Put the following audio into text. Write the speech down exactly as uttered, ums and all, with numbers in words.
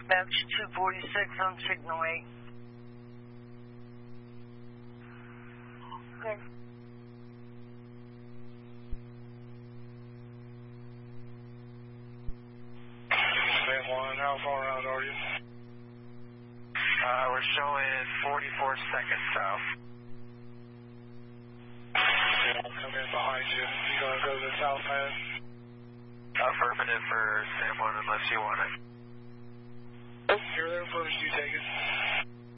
dispatch two forty-six on signal eight. Okay. Van one, how far out are you? Uh, we're showing forty-four seconds south. Okay, I'll come in behind you. You gonna go to the south pass? Affirmative for San Juan unless you want it. Oh, you're there first, you take it.